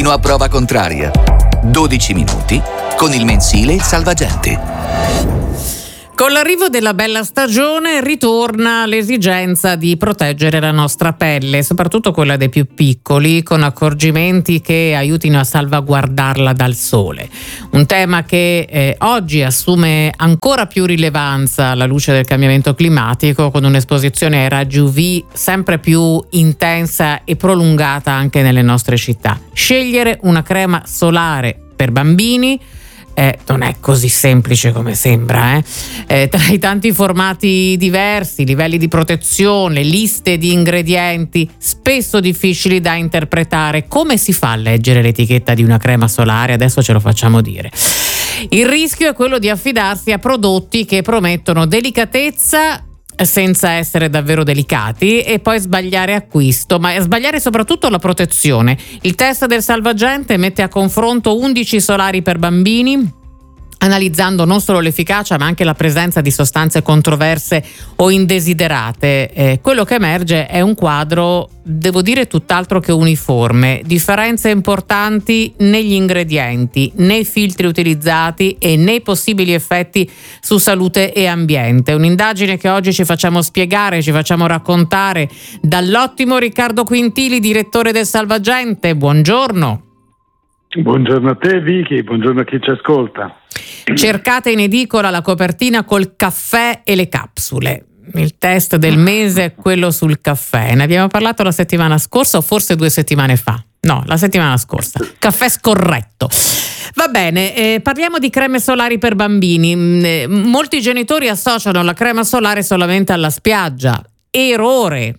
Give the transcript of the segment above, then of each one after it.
fino a prova contraria. 12 minuti con il mensile Il Salvagente. Con l'arrivo della bella stagione ritorna l'esigenza di proteggere la nostra pelle, soprattutto quella dei più piccoli, con accorgimenti che aiutino a salvaguardarla dal sole. Un tema che oggi assume ancora più rilevanza alla luce del cambiamento climatico, con un'esposizione ai raggi UV sempre più intensa e prolungata anche nelle nostre città. Scegliere una crema solare per bambini non è così semplice come sembra. Tra i tanti formati diversi, livelli di protezione, liste di ingredienti spesso difficili da interpretare, come si fa a leggere l'etichetta di una crema solare? Adesso ce lo facciamo dire. Il rischio è quello di affidarsi a prodotti che promettono delicatezza senza essere davvero delicati e poi sbagliare acquisto, ma sbagliare soprattutto la protezione. Il test del Salvagente mette a confronto 11 solari per bambini, analizzando non solo l'efficacia ma anche la presenza di sostanze controverse o indesiderate. Quello che emerge è un quadro, devo dire, tutt'altro che uniforme. Differenze importanti negli ingredienti, nei filtri utilizzati e nei possibili effetti su salute e ambiente. Un'indagine che oggi ci facciamo spiegare, ci facciamo raccontare dall'ottimo Riccardo Quintili, direttore del Salvagente. Buongiorno. Buongiorno a te Vicky, buongiorno a chi ci ascolta. Cercate in edicola la copertina col caffè e le capsule. Il test del mese è quello sul caffè. Ne abbiamo parlato la settimana scorsa o forse 2 settimane fa? No, la settimana scorsa. Caffè scorretto. Va bene, parliamo di creme solari per bambini. Molti genitori associano la crema solare solamente alla spiaggia. Errore.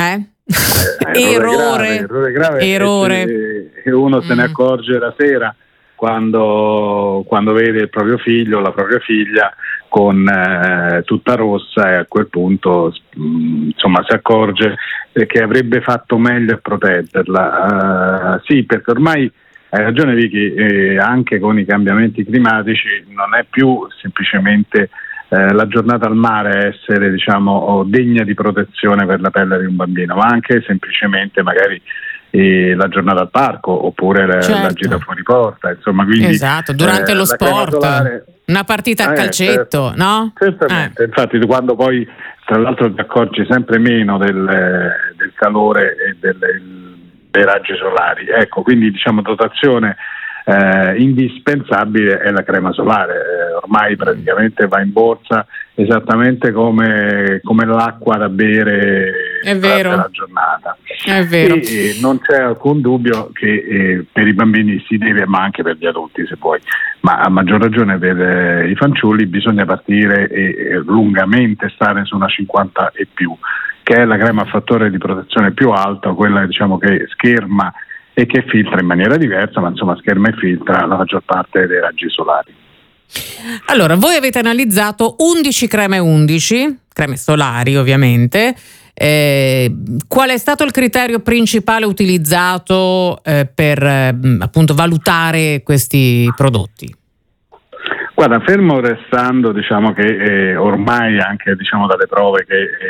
Errore grave. E uno se ne accorge la sera quando vede il proprio figlio o la propria figlia con tutta rossa, e a quel punto insomma si accorge che avrebbe fatto meglio a proteggerla. Sì, perché ormai hai ragione Vicky, anche con i cambiamenti climatici non è più semplicemente la giornata al mare essere, diciamo, degna di protezione per la pelle di un bambino, ma anche semplicemente magari la giornata al parco oppure la gita fuori porta, insomma, quindi esatto, durante lo sport solare, una partita a calcetto, certo, no? Certamente, infatti quando poi tra l'altro ti accorgi sempre meno del calore e dei raggi solari, ecco, quindi diciamo dotazione indispensabile è la crema solare. Ormai praticamente va in borsa esattamente come l'acqua da bere durante la giornata. È vero. E non c'è alcun dubbio che per i bambini si deve, ma anche per gli adulti se vuoi, ma a maggior ragione per i fanciulli bisogna partire e lungamente stare su una 50 e più, che è la crema a fattore di protezione più alta, quella diciamo che scherma e che filtra in maniera diversa, ma insomma scherma e filtra la maggior parte dei raggi solari. Allora, voi avete analizzato 11 creme solari ovviamente. Qual è stato il criterio principale utilizzato per appunto valutare questi prodotti? Guarda, fermo restando diciamo che ormai anche diciamo dalle prove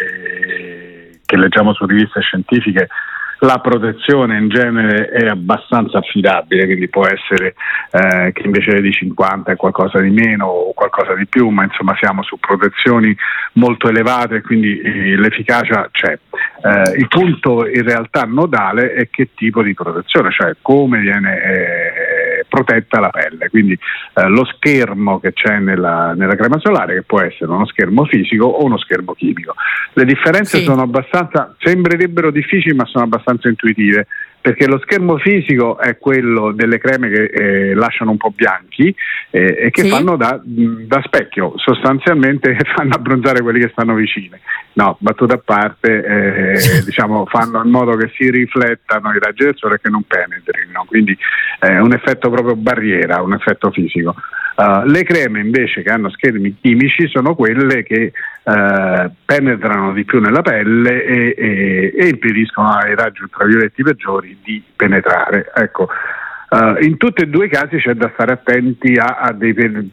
che leggiamo su riviste scientifiche, la protezione in genere è abbastanza affidabile, quindi può essere che invece di 50 è qualcosa di meno o qualcosa di più, ma insomma siamo su protezioni molto elevate, quindi l'efficacia c'è. Il punto in realtà nodale è che tipo di protezione, cioè come viene protetta la pelle, quindi lo schermo che c'è nella crema solare, che può essere uno schermo fisico o uno schermo chimico. Le differenze sono abbastanza, sembrerebbero difficili ma sono abbastanza intuitive, perché lo schermo fisico è quello delle creme che lasciano un po' bianchi e che fanno da specchio, sostanzialmente fanno abbronzare quelli che stanno vicini. No, battuta a parte, diciamo fanno in modo che si riflettano i raggi del sole e che non penetrino, quindi è un effetto proprio barriera, un effetto fisico. Le creme invece che hanno schermi chimici sono quelle che penetrano di più nella pelle e impediscono ai raggi ultravioletti peggiori di penetrare. Ecco, in tutti e due i casi c'è da stare attenti a dei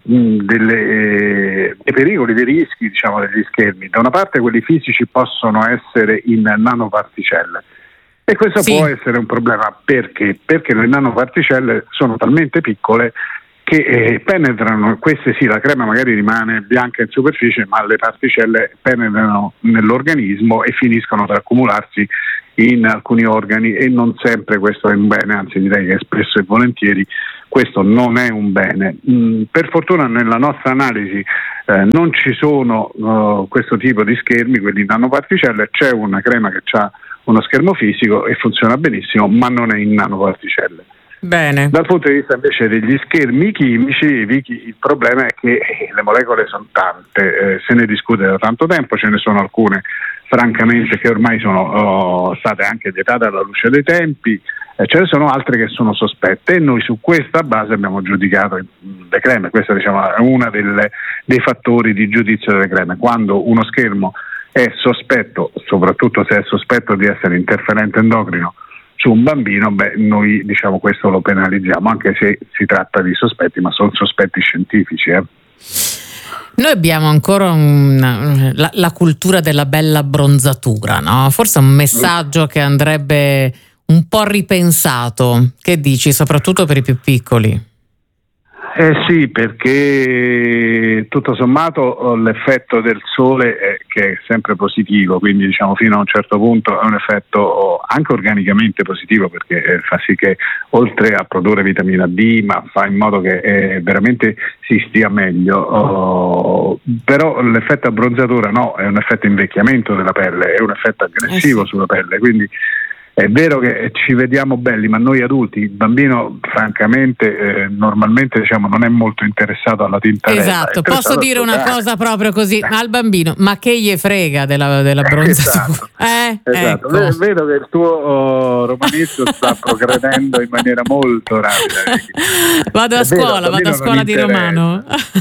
pericoli, dei rischi, diciamo, degli schermi. Da una parte quelli fisici possono essere in nanoparticelle, E questo può essere un problema perché le nanoparticelle sono talmente piccole che penetrano, queste sì, la crema magari rimane bianca in superficie, ma le particelle penetrano nell'organismo e finiscono per accumularsi in alcuni organi, e non sempre questo è un bene, anzi direi che spesso e volentieri questo non è un bene. Per fortuna nella nostra analisi non ci sono questo tipo di schermi, quelli nanoparticelle. C'è una crema che ha uno schermo fisico e funziona benissimo, ma non è in nanoparticelle. Bene. Dal punto di vista invece degli schermi chimici, il problema è che le molecole sono tante, se ne discute da tanto tempo, ce ne sono alcune francamente che ormai sono state anche vietate alla luce dei tempi, ce ne sono altre che sono sospette, e noi su questa base abbiamo giudicato le creme. Questa è una dei fattori di giudizio delle creme. Quando uno schermo è sospetto, soprattutto se è sospetto di essere interferente endocrino su un bambino, noi questo lo penalizziamo, anche se si tratta di sospetti, ma sono sospetti scientifici. Noi abbiamo ancora la cultura della bella abbronzatura, no? Forse è un messaggio che andrebbe un po' ripensato. Che dici, soprattutto per i più piccoli? Sì, perché tutto sommato l'effetto del sole che è sempre positivo, quindi fino a un certo punto è un effetto anche organicamente positivo, perché fa sì che oltre a produrre vitamina D, ma fa in modo che veramente si stia meglio. Però l'effetto abbronzatura no, è un effetto invecchiamento della pelle, è un effetto aggressivo sulla pelle, quindi è vero che ci vediamo belli, ma noi adulti, il bambino francamente normalmente non è molto interessato alla tintarella. Esatto, posso dire una cosa proprio così, ma al bambino, ma che gli frega della bronzatura? Esatto. Ecco. Vedo che il tuo romanizzo sta progredendo in maniera molto rapida. Vado a scuola di romano.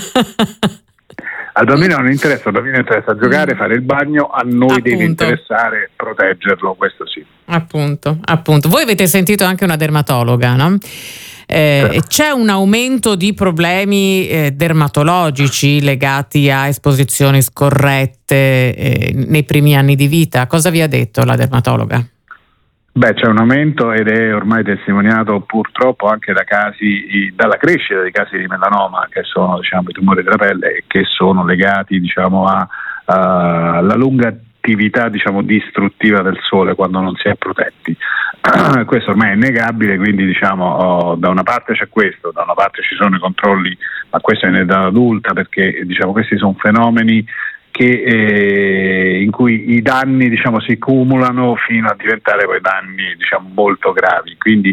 Al bambino non interessa, al bambino interessa giocare, fare il bagno, a noi deve interessare proteggerlo, questo sì. Appunto. Voi avete sentito anche una dermatologa, no? C'è un aumento di problemi dermatologici legati a esposizioni scorrette nei primi anni di vita. Cosa vi ha detto la dermatologa? C'è un aumento ed è ormai testimoniato purtroppo anche dalla crescita dei casi di melanoma, che sono i tumori della pelle, che sono legati alla lunga attività distruttiva del sole quando non si è protetti. Questo ormai è innegabile, quindi da una parte c'è questo, da una parte ci sono i controlli, ma questo è in età adulta, perché questi sono fenomeni in cui i danni si cumulano fino a diventare poi danni molto gravi, quindi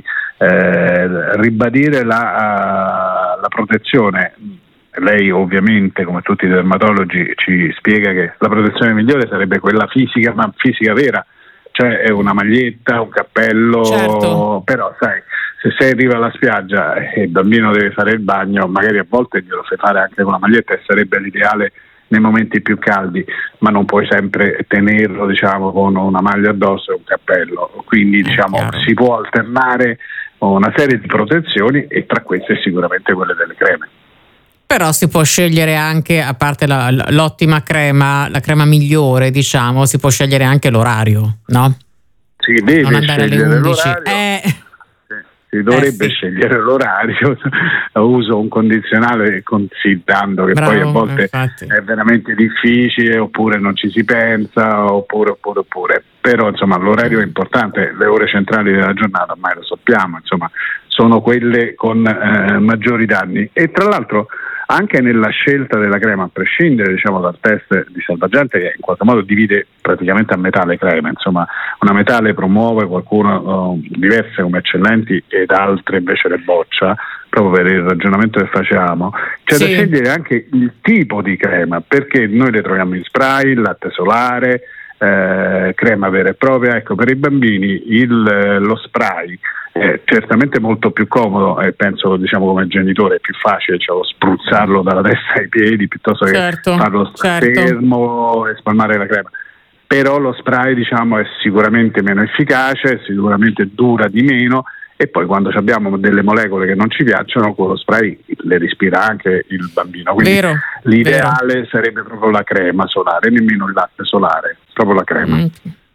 ribadire la protezione. Lei ovviamente, come tutti i dermatologi, ci spiega che la protezione migliore sarebbe quella fisica, ma fisica vera, cioè una maglietta, un cappello. Certo. Però sai, se sei arriva alla spiaggia e il bambino deve fare il bagno, magari a volte glielo fai fare anche con la maglietta, e sarebbe l'ideale nei momenti più caldi, ma non puoi sempre tenerlo con una maglia addosso e un cappello, quindi si può alternare una serie di protezioni, e tra queste sicuramente quelle delle creme. Però si può scegliere anche, a parte l'ottima crema, la crema migliore, si può scegliere anche l'orario, no? Si deve non andare scegliere alle 11. l'orario. Si dovrebbe scegliere l'orario. Uso un condizionale considerando che poi a volte è veramente difficile, oppure non ci si pensa, oppure. Però l'orario è importante. Le ore centrali della giornata ormai lo sappiamo, sono quelle con maggiori danni. E tra l'altro anche nella scelta della crema, a prescindere dal test di salvagente, che in qualche modo divide praticamente a metà le creme, una metà le promuove, qualcuno diverse come eccellenti ed altre invece le boccia, proprio per il ragionamento che facciamo. C'è da scegliere anche il tipo di crema, perché noi le troviamo in spray, latte solare, crema vera e propria. Ecco, per i bambini lo spray è certamente molto più comodo, e penso come genitore è più facile spruzzarlo dalla testa ai piedi piuttosto che farlo fermo e spalmare la crema. Però lo spray è sicuramente meno efficace, sicuramente dura di meno, e poi quando abbiamo delle molecole che non ci piacciono, con lo spray le respira anche il bambino. Quindi l'ideale sarebbe proprio la crema solare, nemmeno il latte solare, proprio la crema.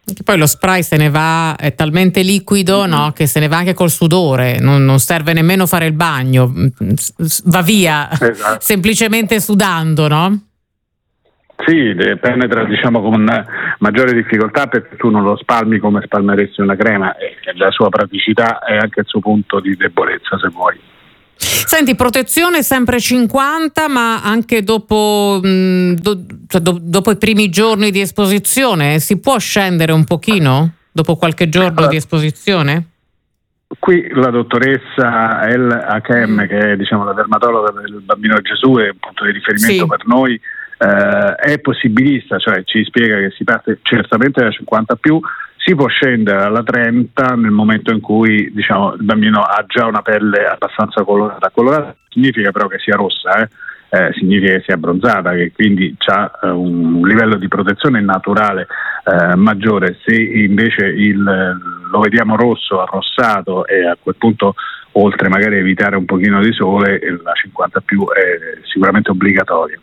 Che poi lo spray se ne va, è talmente liquido, no, che se ne va anche col sudore, non serve nemmeno fare il bagno, va via, esatto, semplicemente sudando, no? Sì, penetra diciamo con maggiore difficoltà, perché tu non lo spalmi come spalmeresti una crema, e la sua praticità è anche il suo punto di debolezza, se vuoi. Senti, protezione sempre 50, ma anche dopo i primi giorni di esposizione si può scendere un pochino dopo qualche giorno di esposizione? Qui la dottoressa El Hakem, che è diciamo la dermatologa del Bambino Gesù, è un punto di riferimento per noi, è possibilista, cioè ci spiega che si parte certamente da 50 più, si può scendere alla 30 nel momento in cui diciamo il bambino ha già una pelle abbastanza colorata. Colorata significa però che sia rossa, significa che sia abbronzata, che quindi ha un livello di protezione naturale maggiore. Se invece lo vediamo rosso, arrossato, e a quel punto, oltre magari a evitare un pochino di sole, la 50 più è sicuramente obbligatoria.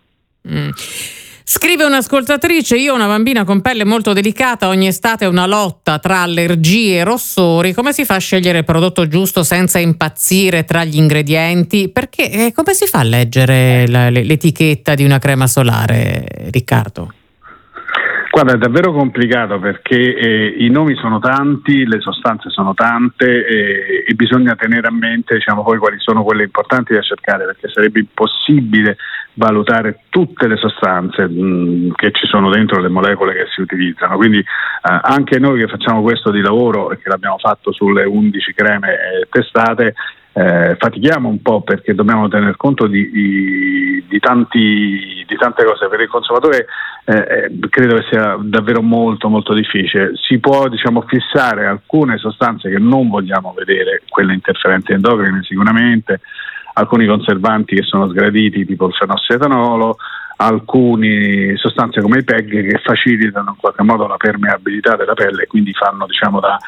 Scrive un'ascoltatrice: io ho una bambina con pelle molto delicata, ogni estate è una lotta tra allergie e rossori, come si fa a scegliere il prodotto giusto senza impazzire tra gli ingredienti? Perché come si fa a leggere l'etichetta di una crema solare, Riccardo? Guarda, è davvero complicato, perché i nomi sono tanti, le sostanze sono tante, e bisogna tenere a mente diciamo poi quali sono quelle importanti da cercare, perché sarebbe impossibile valutare tutte le sostanze che ci sono dentro le molecole che si utilizzano. Quindi anche noi che facciamo questo di lavoro e che l'abbiamo fatto sulle 11 creme testate, fatichiamo un po', perché dobbiamo tener conto di tante cose. Per il consumatore credo che sia davvero molto molto difficile. Si può diciamo fissare alcune sostanze che non vogliamo vedere, quelle interferenti endocrine sicuramente, alcuni conservanti che sono sgraditi tipo il fenossietanolo, alcune sostanze come i PEG che facilitano in qualche modo la permeabilità della pelle e quindi fanno diciamo da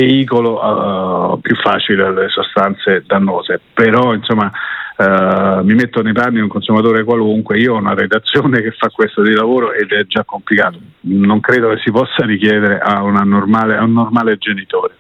veicolo più facile alle sostanze dannose. Però insomma mi metto nei panni di un consumatore qualunque, io ho una redazione che fa questo di lavoro ed è già complicato, non credo che si possa richiedere a un normale genitore.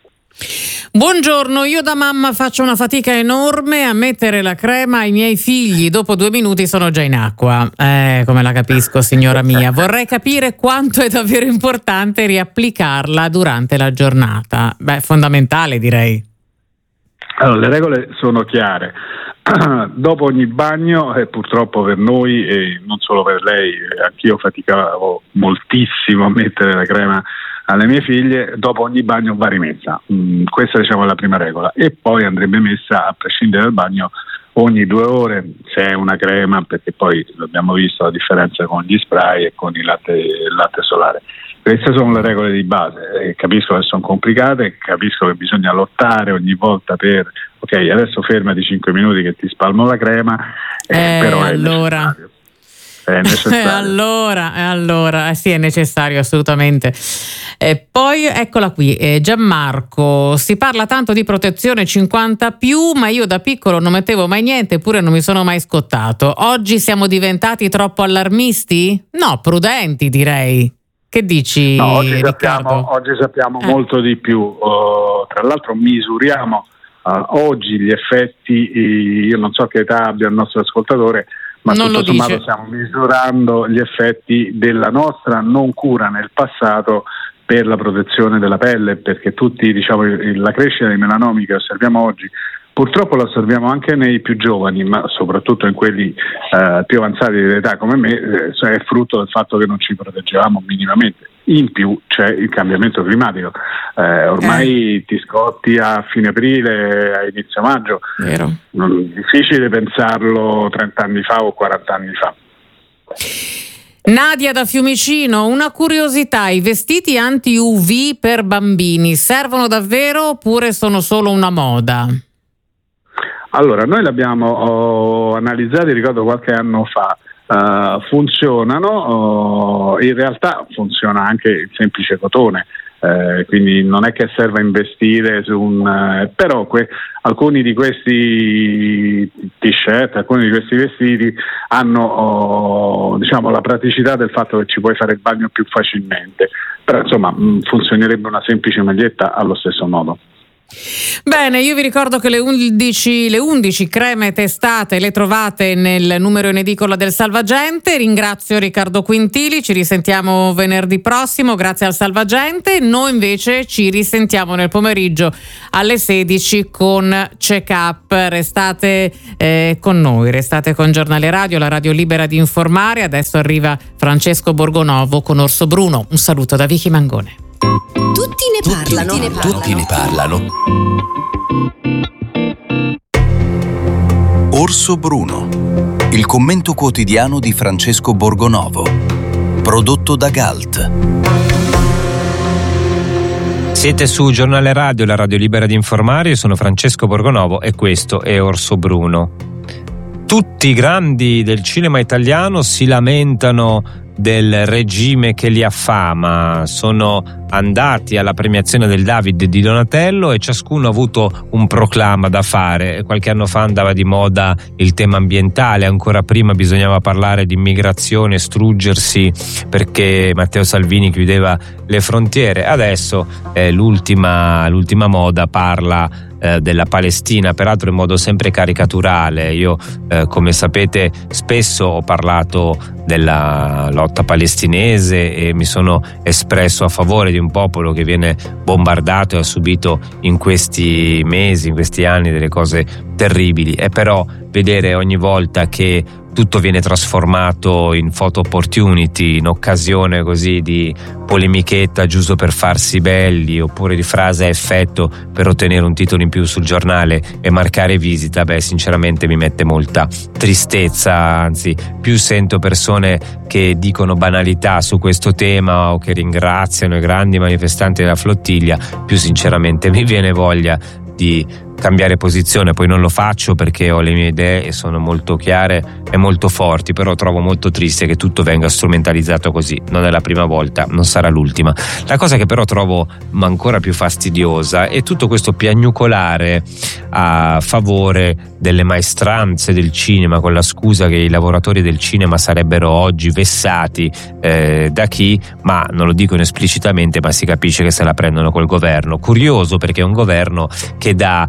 Buongiorno, io da mamma faccio una fatica enorme a mettere la crema ai miei figli, dopo 2 minuti sono già in acqua. Come la capisco, signora mia. Vorrei capire quanto è davvero importante riapplicarla durante la giornata. Fondamentale, direi. Allora, le regole sono chiare. Dopo ogni bagno, purtroppo per noi e non solo per lei, anch'io faticavo moltissimo a mettere la crema alle mie figlie, dopo ogni bagno va rimessa. Questa diciamo è la prima regola, e poi andrebbe messa a prescindere dal bagno ogni 2 ore se è una crema, perché poi abbiamo visto la differenza con gli spray e con il latte solare. Queste sono le regole di base. Capisco che sono complicate, capisco che bisogna lottare ogni volta per ok, adesso fermati 5 minuti che ti spalmo la crema, però è allora necessario. È necessario. Allora, sì, è necessario assolutamente. Poi eccola qui, Gianmarco, si parla tanto di protezione 50 più, ma io da piccolo non mettevo mai niente, eppure non mi sono mai scottato. Oggi siamo diventati troppo allarmisti? No, prudenti direi. Che dici, no, oggi Riccardo? Oggi sappiamo molto di più. Tra l'altro misuriamo oggi gli effetti, io non so che età abbia il nostro ascoltatore, ma non tutto sommato stiamo misurando gli effetti della nostra non cura nel passato per la protezione della pelle, perché tutti diciamo la crescita dei melanomi che osserviamo oggi purtroppo la osserviamo anche nei più giovani, ma soprattutto in quelli più avanzati di età come me, è frutto del fatto che non ci proteggevamo minimamente. In più c'è il cambiamento climatico, ormai ti scotti a fine aprile, a inizio maggio. Vero. Difficile pensarlo 30 anni fa o 40 anni fa. Nadia da Fiumicino, una curiosità: i vestiti anti-UV per bambini servono davvero oppure sono solo una moda? Allora, noi l'abbiamo analizzato, ricordo qualche anno fa. Funzionano, in realtà funziona anche il semplice cotone, quindi non è che serva a investire su però alcuni di questi t-shirt, alcuni di questi vestiti hanno la praticità del fatto che ci puoi fare il bagno più facilmente, però insomma funzionerebbe una semplice maglietta allo stesso modo. Bene, io vi ricordo che le 11 creme testate le trovate nel numero in edicola del Salvagente. Ringrazio Riccardo Quintili, ci risentiamo venerdì prossimo grazie al Salvagente. Noi invece ci risentiamo nel pomeriggio alle 16 con Check Up. Restate con noi, restate con Giornale Radio, la radio libera di informare. Adesso arriva Francesco Borgonovo con Orso Bruno. Un saluto da Vicky Mangone. Tutti ne parlano. Orso Bruno, il commento quotidiano di Francesco Borgonovo, prodotto da Galt. Siete su Giornale Radio, la radio libera di informare. Io sono Francesco Borgonovo e questo è Orso Bruno. Tutti i grandi del cinema italiano si lamentano del regime che li affama, sono andati alla premiazione del David di Donatello e ciascuno ha avuto un proclama da fare. Qualche anno fa andava di moda il tema ambientale, ancora prima bisognava parlare di immigrazione, struggersi perché Matteo Salvini chiudeva le frontiere. Adesso l'ultima moda parla della Palestina, peraltro in modo sempre caricaturale. Io come sapete spesso ho parlato della lotta palestinese e mi sono espresso a favore di un popolo che viene bombardato e ha subito in questi mesi, in questi anni delle cose terribili, e però vedere ogni volta che tutto viene trasformato in photo opportunity, in occasione così di polemichetta giusto per farsi belli, oppure di frase a effetto per ottenere un titolo in più sul giornale e marcare visita, sinceramente mi mette molta tristezza. Anzi, più sento persone che dicono banalità su questo tema o che ringraziano i grandi manifestanti della flottiglia, più sinceramente mi viene voglia di cambiare posizione. Poi non lo faccio perché ho le mie idee e sono molto chiare e molto forti, però trovo molto triste che tutto venga strumentalizzato così. Non è la prima volta, non sarà l'ultima. La cosa che però trovo ancora più fastidiosa è tutto questo piagnucolare a favore delle maestranze del cinema, con la scusa che i lavoratori del cinema sarebbero oggi vessati da chi, ma non lo dicono esplicitamente, ma si capisce che se la prendono col governo. Curioso, perché è un governo che dà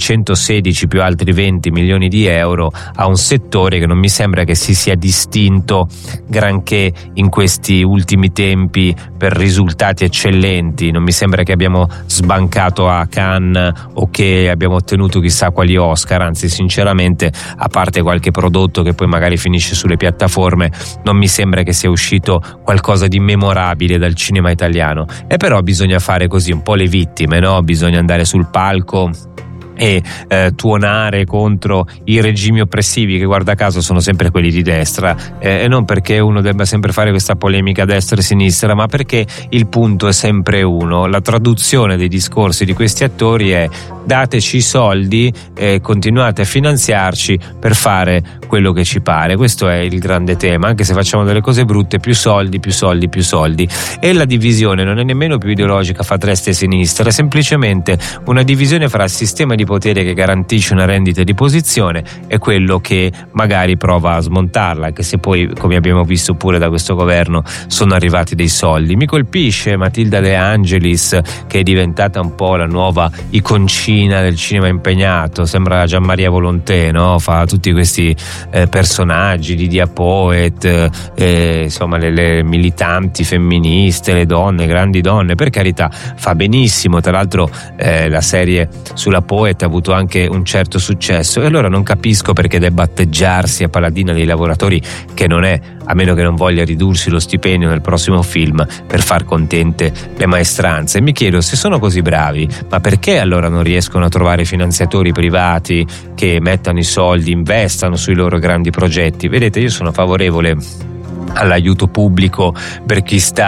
616 più altri 20 milioni di euro a un settore che non mi sembra che si sia distinto granché in questi ultimi tempi per risultati eccellenti. Non mi sembra che abbiamo sbancato a Cannes o che abbiamo ottenuto chissà quali Oscar, anzi sinceramente, a parte qualche prodotto che poi magari finisce sulle piattaforme, non mi sembra che sia uscito qualcosa di memorabile dal cinema italiano. E però bisogna fare così un po' le vittime, no? Bisogna andare sul palco e tuonare contro i regimi oppressivi, che guarda caso sono sempre quelli di destra, e non perché uno debba sempre fare questa polemica destra e sinistra, ma perché il punto è sempre uno. La traduzione dei discorsi di questi attori è: dateci i soldi e continuate a finanziarci per fare quello che ci pare. Questo è il grande tema. Anche se facciamo delle cose brutte, più soldi, più soldi, più soldi. E la divisione non è nemmeno più ideologica fra destra e sinistra, è semplicemente una divisione fra il sistema di potere che garantisce una rendita di posizione e quello che magari prova a smontarla, anche se poi, come abbiamo visto pure da questo governo, sono arrivati dei soldi. Mi colpisce Matilda De Angelis, che è diventata un po' la nuova iconcina del cinema impegnato, sembra Gianmaria Volonté, no? Fa tutti questi personaggi, Lydia Poet, insomma le militanti femministe, le donne, grandi donne, per carità, fa benissimo. Tra l'altro la serie sulla Poet ha avuto anche un certo successo, e allora non capisco perché debba atteggiarsi a paladina dei lavoratori, che non è, a meno che non voglia ridursi lo stipendio nel prossimo film per far contente le maestranze. Mi chiedo, se sono così bravi, ma perché allora non riescono a trovare finanziatori privati che mettano i soldi, investano sui loro grandi progetti? Vedete, io sono favorevole all'aiuto pubblico per chi sta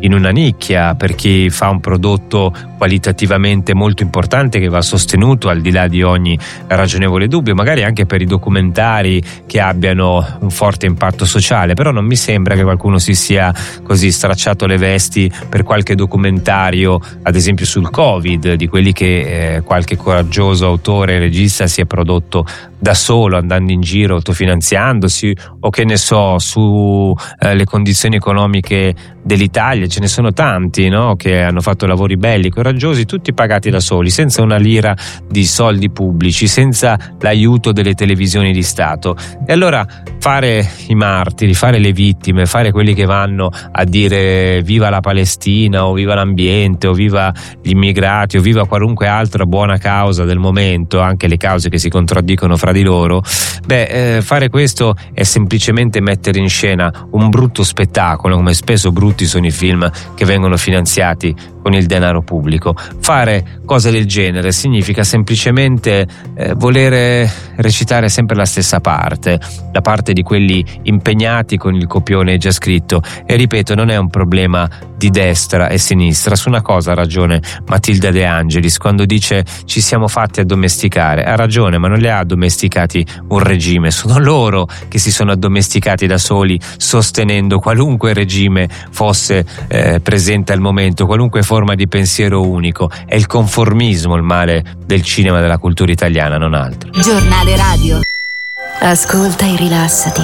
in una nicchia, per chi fa un prodotto qualitativamente molto importante che va sostenuto al di là di ogni ragionevole dubbio, magari anche per i documentari che abbiano un forte impatto sociale. Però non mi sembra che qualcuno si sia così stracciato le vesti per qualche documentario, ad esempio sul Covid, di quelli che qualche coraggioso autore e regista si è prodotto da solo, andando in giro autofinanziandosi, o che ne so, su le condizioni economiche dell'Italia. Ce ne sono tanti, no? Che hanno fatto lavori belli, coraggiosi, tutti pagati da soli, senza una lira di soldi pubblici, senza l'aiuto delle televisioni di Stato. E allora fare i martiri, fare le vittime, fare quelli che vanno a dire viva la Palestina o viva l'ambiente o viva gli immigrati o viva qualunque altra buona causa del momento, anche le cause che si contraddicono fra di loro, fare questo è semplicemente mettere in scena un brutto spettacolo, come spesso brutti sono i film che vengono finanziati con il denaro pubblico. Fare cose del genere significa semplicemente volere recitare sempre la stessa parte, la parte di quelli impegnati con il copione già scritto. E ripeto, non è un problema di destra e sinistra. Su una cosa ha ragione Matilda De Angelis quando dice ci siamo fatti addomesticare. Ha ragione, ma non li ha addomesticati un regime, sono loro che si sono addomesticati da soli, sostenendo qualunque regime fosse presente al momento, qualunque forma di pensiero unico. È il conformismo il male del cinema e della cultura italiana, non altro. Giornale radio. Ascolta e rilassati.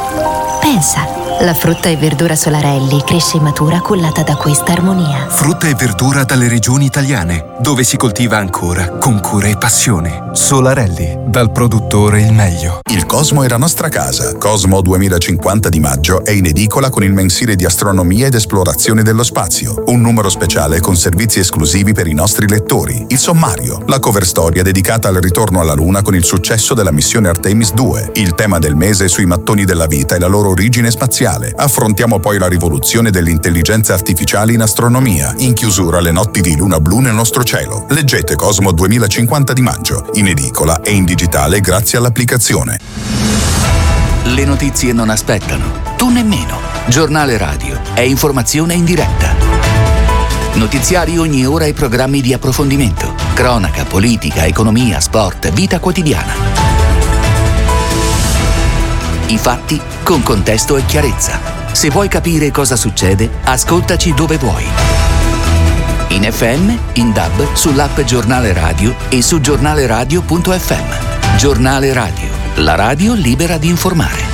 Pensa. La frutta e verdura Solarelli cresce e matura cullata da questa armonia. Frutta e verdura dalle regioni italiane, dove si coltiva ancora con cura e passione. Solarelli, dal produttore il meglio. Il Cosmo è la nostra casa. Cosmo 2050 di maggio è in edicola con il mensile di astronomia ed esplorazione dello spazio. Un numero speciale con servizi esclusivi per i nostri lettori. Il sommario, la cover storia dedicata al ritorno alla Luna con il successo della missione Artemis 2. Il tema del mese sui mattoni della vita e la loro origine spaziale. Affrontiamo poi la rivoluzione dell'intelligenza artificiale in astronomia. In chiusura le notti di luna blu nel nostro cielo. Leggete Cosmo 2050 di maggio, in edicola e in digitale grazie all'applicazione. Le notizie non aspettano, tu nemmeno. Giornale radio è informazione in diretta. Notiziari ogni ora e programmi di approfondimento. Cronaca, politica, economia, sport, vita quotidiana. I fatti con contesto e chiarezza. Se vuoi capire cosa succede, ascoltaci dove vuoi. In FM, in DAB, sull'app Giornale Radio e su giornaleradio.fm. Giornale Radio, la radio libera di informare.